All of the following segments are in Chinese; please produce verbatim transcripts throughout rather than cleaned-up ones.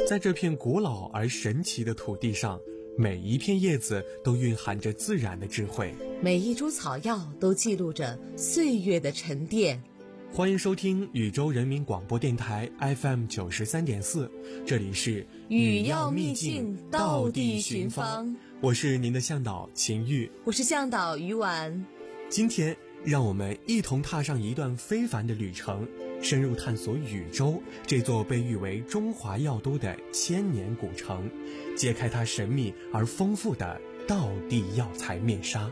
在这片古老而神奇的土地上，每一片叶子都蕴含着自然的智慧， 每一株草药都记录着岁月的沉淀。 欢迎收听宇宙人民广播电台 F M 九十三点四，这里是语要秘境道地寻芳， 我是您的向导秦玉， 我是向导于婉。 今天让我们一同踏上一段非凡的旅程，深入探索禹州这座被誉为中华药都的千年古城，揭开它神秘而丰富的道地药材面纱。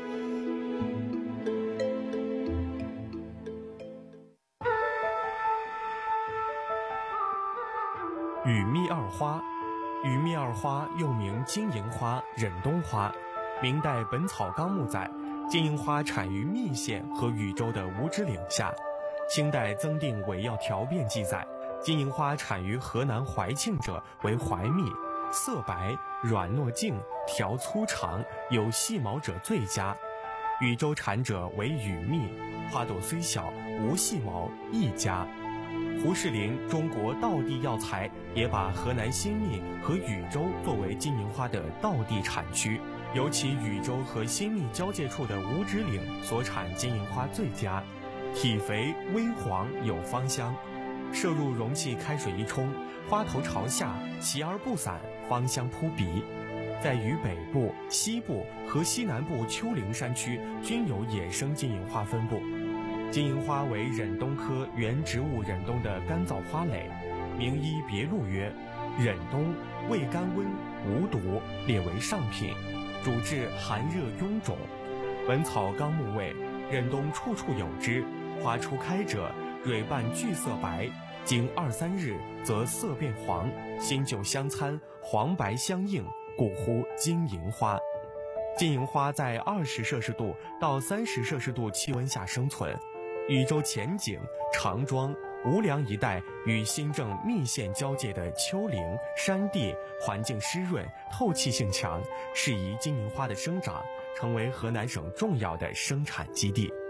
禹秘二花，禹秘二花又名金银花、忍冬花。明代《本草纲目》载，金银花产于密县和禹州的五指岭下。清代《增订伪药条变》记载，金银花产于河南怀庆者为怀蜜，色白，软糯净，条粗长，有细毛者最佳。禹州产者为禹秘，花朵虽小，无细毛，亦佳。胡适林《中国道地药材》也把河南新密和禹州作为金银花的道地产区，尤其禹州和新密交界处的五指岭所产金银花最佳，体肥微黄，有芳香。摄入容器开水一冲，花头朝下，齐而不散，芳香扑鼻。在渝北部、西部和西南部丘陵山区均有野生金银花分布。金银花为忍冬科原植物忍冬的干燥花蕾，名医别录曰：忍冬味甘温，无毒，列为上品，主治寒热臃肿。本草纲目谓，忍冬处处有之，花初开者蕊瓣聚色白，经二三日则色变黄，新旧相参，黄白相映，故呼金银花。金银花在二十摄氏度到三十摄氏度气温下生存。禹州前景、长庄、无梁一带与新郑密县交界的丘陵山地环境湿润，透气性强，适宜金银花的生长，成为河南省重要的生产基地。